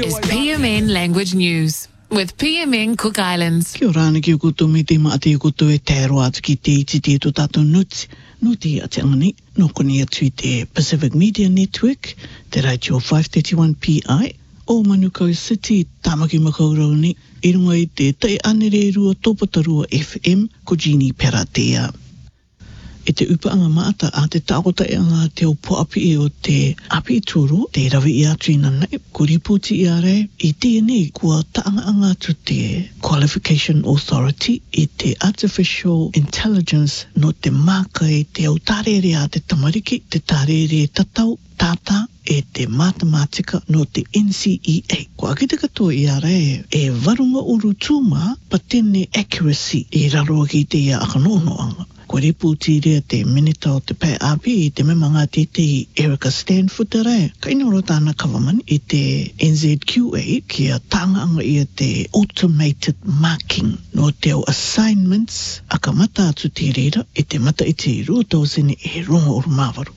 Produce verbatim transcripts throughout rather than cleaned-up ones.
is P M N Language News with P M N Cook Islands. Kia ora ki kutu me te maati kutu e te aroa atu ki te iti te to tātou nuti. Nuti a te angani, no koni atu i te Pacific Media Network, te Radio five thirty-one P I, o Manukau City, Tamaki Makaurau ni, i runga i te Te Anere Rua Tōpatarua F M, ko Jeannie Peratea. E te upaanga maata a te tākota e anga te o poapi e o te api tūro, te rawi i atu i nanai, ko riputi i are, i tēnei kua taanga anga atu te Qualification Authority, i te Artificial Intelligence no te maka e te au tārere a te tamariki, te tārere tatau, tātā, e te matematika no te N C E A. Ko akite katoa i are e varunga uru tūma pa tēnei accuracy e raroa ki te ia akanonoanga. Ko riputi rea te minita o te pai api i te memanga te te Erica Stanford rea. Ka inoro tāna kawamani i te N Z Q A kia tānganga i te automated marking no te o assignments a ka mata atu te reira i te mata i te ruto sene e rongo uru mawaru.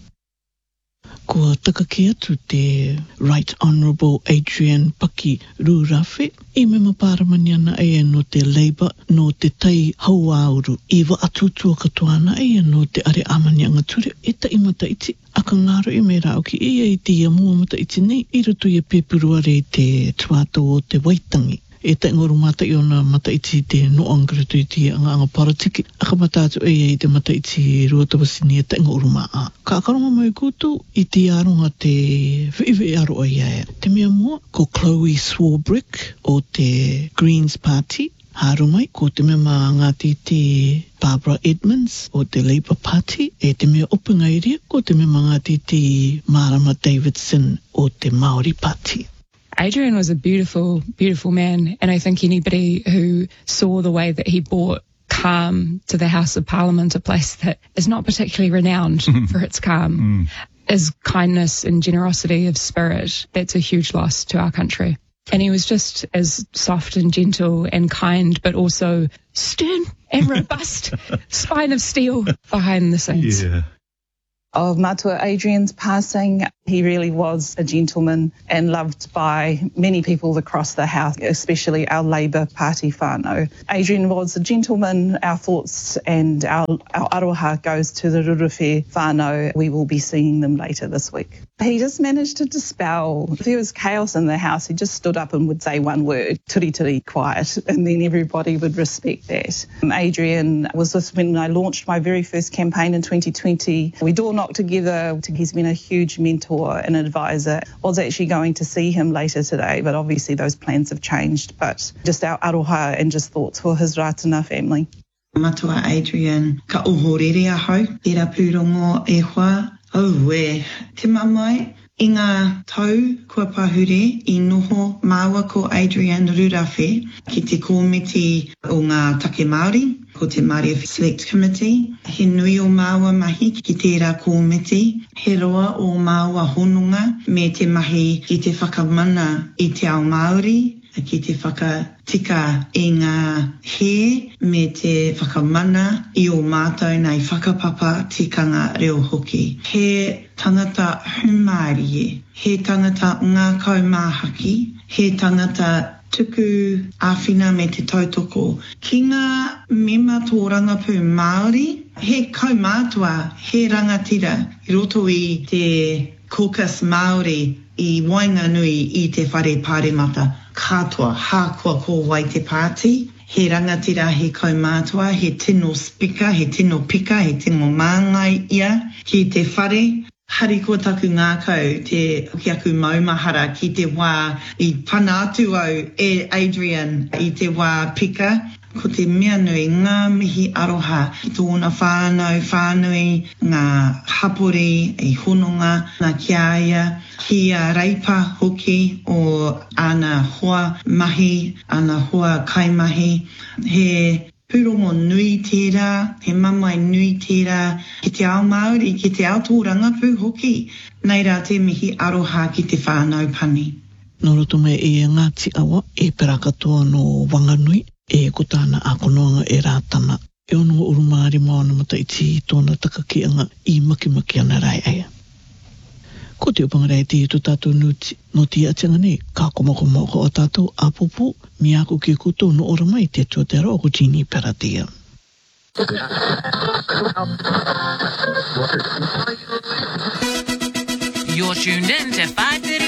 Ko takaki atu te Right Honourable Adrian Paki Rurafe, i me maparamani ana e no te Labour no te tai hauauru i wa atutua katoana e no te are amani anga ture e ta imata iti. Aka ngaro i me rao ki ia i te ia mua mata iti nei i rutu i a pepurua re te tuato o te waitangi. E ta ingoru mata i ona mata iti te noanga tu i te anga anga paratiki. Aka mata atu e i te mata iti rua tawasini e ta ingoru maa. Ka akaronga mai kutu i te aronga te whiiwi aroa ia e. Te mea mua ko Chloe Swarbrick o te Greens Party. Harumai ko te mea maa ngāti te Barbara Edmonds o te Labour Party. E te mea opunga iria ko te mea maa ngāti te Marama Davidson o te Māori Party. Adrian was a beautiful, beautiful man, and I think anybody who saw the way that he brought calm to the House of Parliament, a place that is not particularly renowned for its calm, mm. his kindness and generosity of spirit, that's a huge loss to our country. And he was just as soft and gentle and kind, but also stern and robust, spine of steel behind the scenes. Yeah. Of Matua Adrian's passing, he really was a gentleman and loved by many people across the House, especially our Labour Party whānau. Adrian was a gentleman. Our thoughts and our, our aroha goes to the Rurewhe whānau. We will be seeing them later this week. He just managed to dispel. If there was chaos in the House, he just stood up and would say one word, turi turi, quiet, and then everybody would respect that. Adrian was this when I launched my very first campaign in twenty twenty. We door knocked together. He's been a huge mentor and advisor. I was actually going to see him later today, but obviously those plans have changed. But just our aroha and just thoughts for his Ratana family. Matua Adrian, ka ohorere ahau, tera pūrongo e hoa, au e, te mamai, i ngā tau kua pahure i noho māua ko Adrian Rurafe ki te kōmiti o ngā take Māori, ko te Māori Select Committee. He nui o māua mahi ki tērā kōmiti, he roa o māua hononga me te mahi ki te whakamana i te ao Māori, ki te whakatika i ngā he me te whakamana i o mātou nei whakapapa tikanga reo hoki. He tangata humari e, he tangata ngā kaumāhaki, he tangata tuku āwhina me te tautoko. Ki ngā mema tō rangapū Māori, he kaumātua, he rangatira, i roto i te caucus Māori i Wainganui i te whare pāremata. Katoa, hākua ko wai te pāti, he rangatira, he kaumātua, he tino spika, he tino pika, he tino māngai ia, ki te whare. Hari ko taku ngā kau, te ukiaku maumahara ki te wā i pana atu au e Adrian i te wā pika. Ko te mea nui ngā mihi aroha ki tōna whānau, whānui, ngā hapori, i hononga, ngā kiaia, ki a reipa hoki o ana hoa mahi, ana hoa kaimahi. He pūrongo nui tērā, he mamai nui tērā, ki te ao Māori, ki te ao tō rangapū hoki. Nei rā te mihi aroha ki te whānau pani. Nō roto mai e Ngāti Awa, e pera katoa no Wanganui, e ko tāna ākonoanga e rātana. E ono urumāri maona mata iti tōna takakianga i makimaki ana rai aia. Ko te upangara e te i tō tātou nuti, no te atinga nei, ka komoko moko o tātou apupu, mi ako ki kuto no ora mai te atua te roa ko Jeannie Peratia. You're tuned in to five thirty